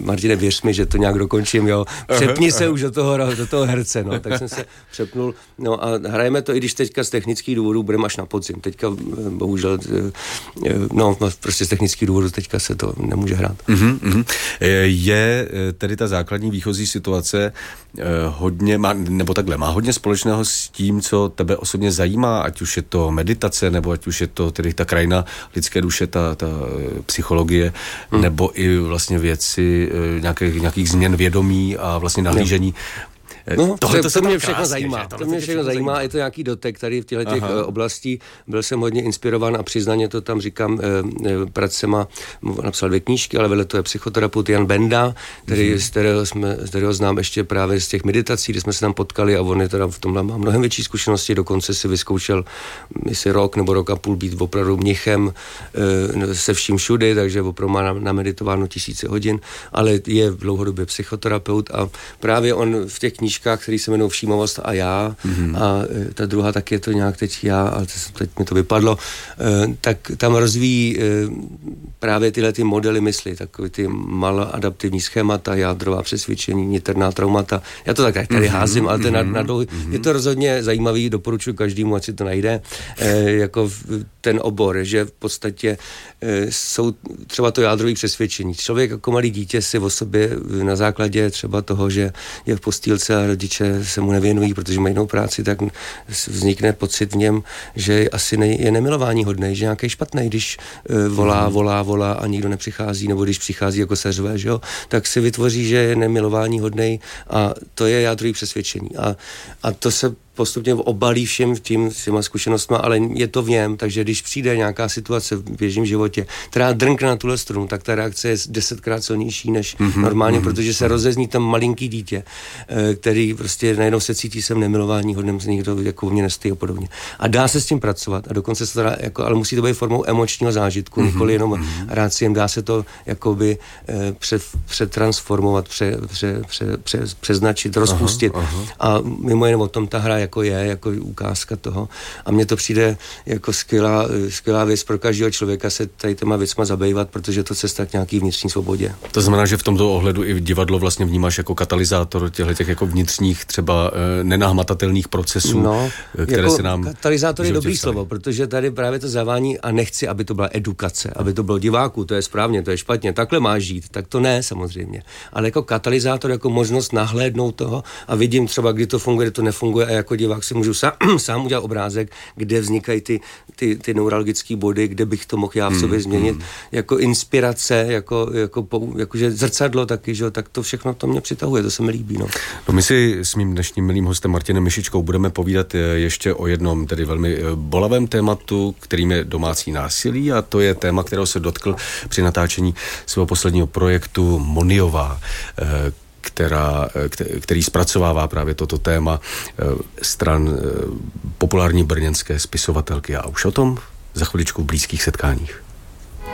Martine, věř mi, že to nějak dokončím, jo. Přepni se už do toho herce, no. Tak jsem se přepnul. No a hrajeme to, i když teďka z technických důvodů budeme až na podzim. Teďka bohužel, prostě z technických důvodů teďka se to nemůže hrát. Je tedy ta základní výchozí situace má hodně společného s tím, co tebe osobně zajímá, ať už je to meditace, nebo ať už je to tedy ta krajina lidské duše, ta psychologie, nebo i vlastně věci nějakých změn vědomí a vlastně nahlížení. No, to mě všechno zajímá. To mě všechno zajímá, je to nějaký dotek tady v těchto oblastí. Byl jsem hodně inspirován a přiznaně to tam říkám, pracema, napsal 2 knížky, ale vedle to je psychoterapeut Jan Benda, z kterého znám ještě právě z těch meditací, kde jsme se tam potkali a on je teda v tomhle má mnohem větší zkušenosti, dokonce si vyzkoušel jestli rok nebo rok a půl být opravdu mnichem se vším všudy, takže opravdu má nameditováno 1000 hodin, ale je dlouhodobě psychoterapeut a právě on v těch knížkách, který se jmenují Všímavost a já, a ta druhá tak je to nějak teď já, ale teď mi to vypadlo, tak tam rozvíjí právě tyhle ty modely mysli, takový ty maloadaptivní schémata, jádrová přesvědčení, niterná traumata. Já to tak tady házím, ale to je to rozhodně zajímavý, doporučuji každému, ať si to najde, jako ten obor, že v podstatě jsou třeba to jádrové přesvědčení. Člověk jako malý dítě si o sobě na základě třeba toho, že je v postýlce a rodiče se mu nevěnují, protože mají jinou práci, tak vznikne pocit v něm, že asi je nemilování hodnej, že nějaký špatný, když volá a nikdo nepřichází, nebo když přichází jako seřve, že jo, tak si vytvoří, že je nemilování hodnej a to je jádrový přesvědčení. A to se postupně obalí všem těma zkušenostma, ale je to v něm, takže když přijde nějaká situace v běžném životě, která drnkne na tuhle strunu, tak ta reakce je 10krát silnější než normálně, protože se rozezní tam malinký dítě, který prostě najednou se cítí sem nemilování hodnem, z někdo jako mě nestojí a podobně. A dá se s tím pracovat a dokonce se to dá, jako, ale musí to být formou emočního zážitku, nikoli jenom ráciem, dá se to jakoby přetransformovat, přeznačit, rozpustit. A mimo jiné o tom ta hra jako ukázka toho. A mně to přijde jako skvělá věc pro každého člověka se tady těma věcma zabývat, protože to cesta k nějaký vnitřní svobodě. To znamená, že v tomto ohledu i divadlo vlastně vnímáš jako katalyzátor těch jako vnitřních třeba nenahmatatelných procesů, které jako se nám... Katalyzátor je dobrý slovo, protože tady právě to zavání a nechci, aby to byla edukace, aby to bylo diváků, to je správně, to je špatně, takhle máš žít, tak to ne samozřejmě. Ale jako katalyzátor, jako možnost nahlédnout toho a vidím třeba, kdy to funguje, kdy to nefunguje a jako divák si můžu sám udělat obrázek, kde vznikají ty neuralgické body, kde bych to mohl já v sobě změnit. Jako inspirace, jakože zrcadlo taky, že? Tak to všechno to mě přitahuje, to se mi líbí. No, my si s mým dnešním milým hostem Martinem Mišičkou budeme povídat ještě o jednom tedy velmi bolavém tématu, kterým je domácí násilí, a to je téma, kterého se dotkl při natáčení svého posledního projektu Moniová, který zpracovává právě toto téma stran populární brněnské spisovatelky. A už o tom za chviličku v blízkých setkáních.